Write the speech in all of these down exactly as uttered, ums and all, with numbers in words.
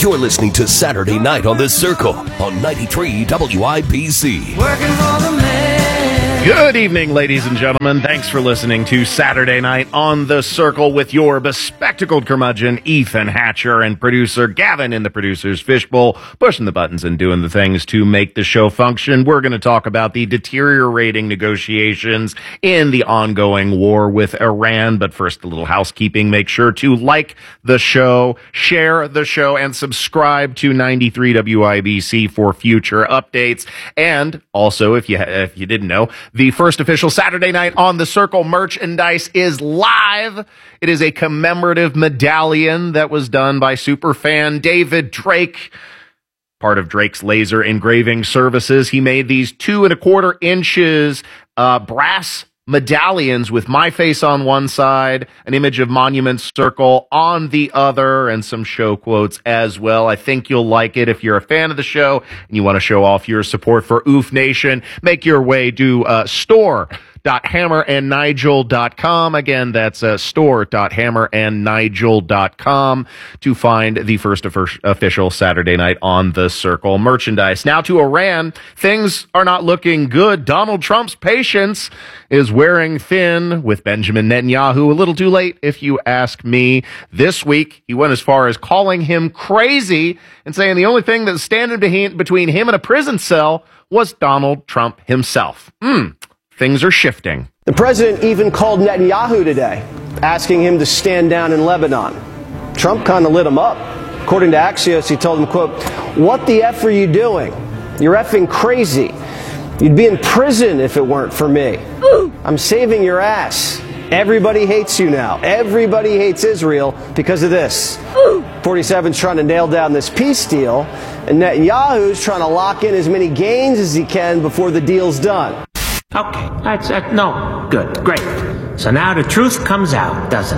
You're listening to Saturday Night on the Circle on ninety-three W I B C. Working for the man. Good evening, ladies and gentlemen. Thanks for listening to Saturday Night on the Circle with your bespectacled curmudgeon, Ethan Hatcher, and producer Gavin in the producer's fishbowl, pushing the buttons and doing the things to make the show function. We're going to talk about the deteriorating negotiations in the ongoing war with Iran. But first, a little housekeeping. Make sure to like the show, share the show, and subscribe to ninety-three W I B C for future updates. And also, if you if you didn't know, the first official Saturday Night on the Circle merchandise is live. It is a commemorative medallion that was done by superfan David Drake, part of Drake's Laser Engraving Services. He made these two and a quarter inches uh, brass medallions with my face on one side, an image of Monument Circle on the other, and some show quotes as well. I think you'll like it. If you're a fan of the show and you want to show off your support for Oof Nation, make your way to uh, store dot hammer and nigel dot com. Again, that's uh, store dot hammer and nigel dot com to find the first official Saturday Night on the Circle merchandise. Now to Iran. Things are not looking good. Donald Trump's patience is wearing thin with Benjamin Netanyahu. A little too late, if you ask me. This week, he went as far as calling him crazy and saying the only thing that's standing between him and a prison cell was Donald Trump himself. Hmm. Things are shifting. The president even called Netanyahu today, asking him to stand down in Lebanon. Trump kind of lit him up. According to Axios, he told him, quote, "What the F are you doing? You're effing crazy. You'd be in prison if it weren't for me. I'm saving your ass. Everybody hates you now. Everybody hates Israel because of this." forty-seven's trying to nail down this peace deal, and Netanyahu's trying to lock in as many gains as he can before the deal's done. Okay, that's uh, no, good, great. So now the truth comes out, doesn't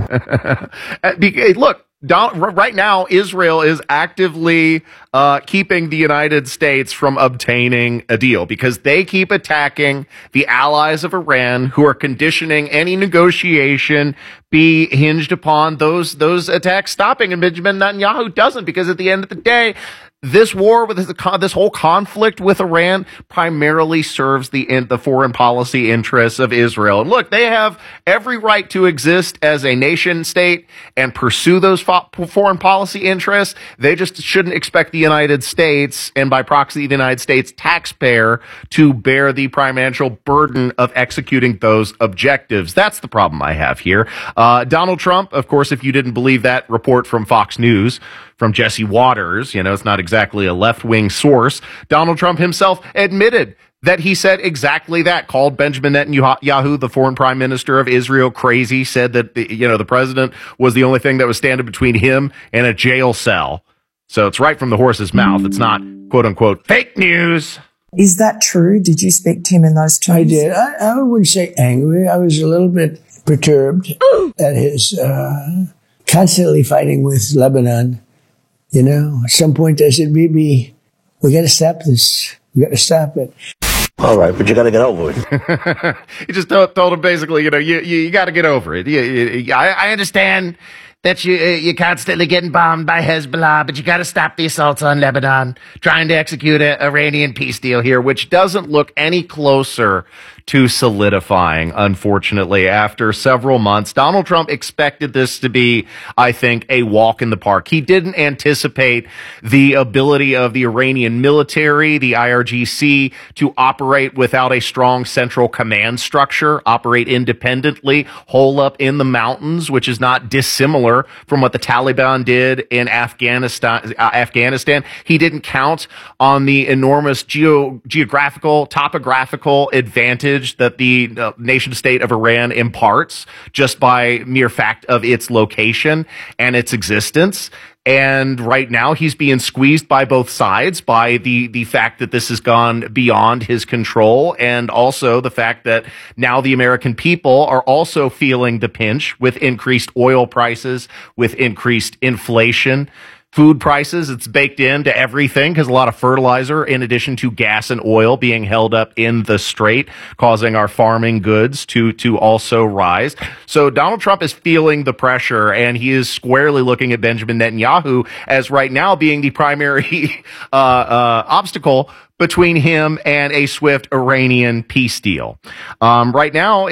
it? Look, Don, right now, Israel is actively uh, keeping the United States from obtaining a deal because they keep attacking the allies of Iran who are conditioning any negotiation be hinged upon those those attacks stopping. And Benjamin Netanyahu doesn't, because at the end of the day, this war with this, this whole conflict with Iran primarily serves the in, the foreign policy interests of Israel. And look, they have every right to exist as a nation state and pursue those fo- foreign policy interests. They just shouldn't expect the United States, and by proxy the United States taxpayer, to bear the financial burden of executing those objectives. That's the problem I have here. Uh, Donald Trump, of course, if you didn't believe that report from Fox News, from Jesse Waters, you know, it's not exactly a left-wing source, Donald Trump himself admitted that he said exactly that, called Benjamin Netanyahu, the foreign prime minister of Israel, crazy, said that, the, you know, the president was the only thing that was standing between him and a jail cell. So it's right from the horse's mouth. It's not, quote-unquote, fake news. Is that true? Did you speak to him in those terms? I did. I, I wouldn't say angry. I was a little bit perturbed at his uh, constantly fighting with Lebanon. You know, at some point I said, maybe we got to stop this. We got to stop it. All right, but you got to get over it. He just told, told him basically, you know, you you, you got to get over it. You, you, I, I understand that you, you're constantly getting bombed by Hezbollah, but you got to stop the assaults on Lebanon, trying to execute an Iranian peace deal here, which doesn't look any closer to solidifying, unfortunately. After several months, Donald Trump expected this to be, I think, a walk in the park. He didn't anticipate the ability of the Iranian military, the I R G C, to operate without a strong central command structure, operate independently, hole up in the mountains, which is not dissimilar from what the Taliban did in Afghanistan. Uh, Afghanistan. He didn't count on the enormous geo- geographical, topographical advantage that the uh, nation state of Iran imparts just by mere fact of its location and its existence. And right now he's being squeezed by both sides, by the, the fact that this has gone beyond his control, and also the fact that now the American people are also feeling the pinch with increased oil prices, with increased inflation. food prices. It's baked into everything because a lot of fertilizer, in addition to gas and oil, being held up in the strait, causing our farming goods to to also rise. So Donald Trump is feeling the pressure, and he is squarely looking at Benjamin Netanyahu as right now being the primary uh, uh, obstacle between him and a swift Iranian peace deal. Um, right now,